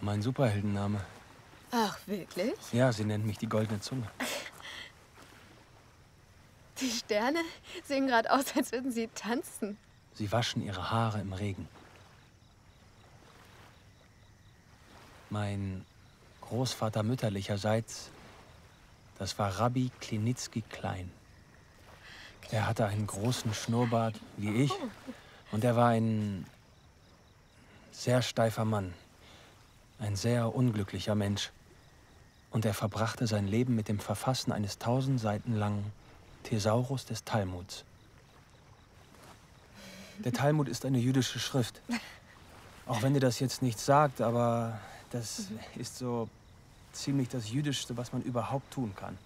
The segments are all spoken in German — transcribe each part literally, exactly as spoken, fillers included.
Mein Superheldenname. Ach, wirklich? Ja, sie nennt mich die goldene Zunge. Die Sterne sehen gerade aus, als würden sie tanzen. Sie waschen ihre Haare im Regen. Mein Großvater mütterlicherseits, das war Rabbi Klinitzki Klein. Er hatte einen großen Schnurrbart, wie ich, und er war ein sehr steifer Mann, ein sehr unglücklicher Mensch. Und er verbrachte sein Leben mit dem Verfassen eines tausend Seiten langen Thesaurus des Talmuds. Der Talmud ist eine jüdische Schrift. Auch wenn dir das jetzt nichts sagt, aber das ist so ziemlich das Jüdischste, was man überhaupt tun kann.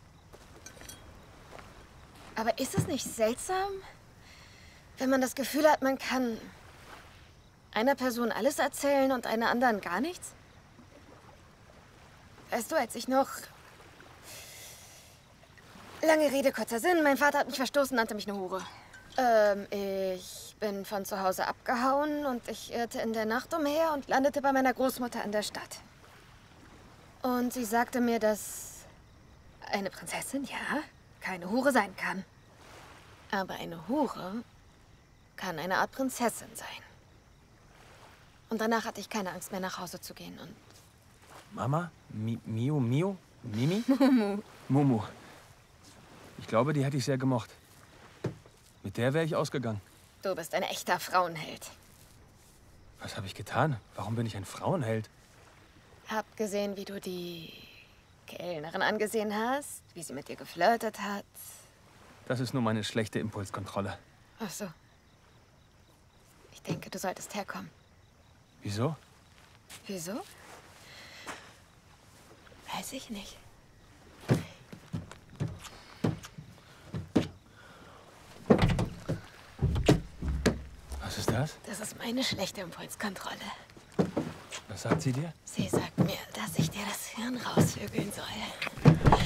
Aber ist es nicht seltsam, wenn man das Gefühl hat, man kann einer Person alles erzählen und einer anderen gar nichts? Weißt du, als ich noch... Lange Rede, kurzer Sinn. Mein Vater hat mich verstoßen, nannte mich eine Hure. Ähm, ich bin von zu Hause abgehauen und ich irrte in der Nacht umher und landete bei meiner Großmutter in der Stadt. Und sie sagte mir, dass eine Prinzessin, ja, keine Hure sein kann. Aber eine Hure kann eine Art Prinzessin sein. Und danach hatte ich keine Angst mehr, nach Hause zu gehen. Und Mama? Mi Mio? Mio? Mimi? Mumu. Mumu. Ich glaube, die hätte ich sehr gemocht. Mit der wäre ich ausgegangen. Du bist ein echter Frauenheld. Was habe ich getan? Warum bin ich ein Frauenheld? Hab gesehen, wie du die Kellnerin angesehen hast, wie sie mit dir geflirtet hat. Das ist nur meine schlechte Impulskontrolle. Ach so. Ich denke, du solltest herkommen. Wieso? Wieso? Weiß ich nicht. Was ist das? Das ist meine schlechte Impulskontrolle. Was sagt sie dir? Sie sagt mir, dass ich dir das Hirn rausvögeln soll.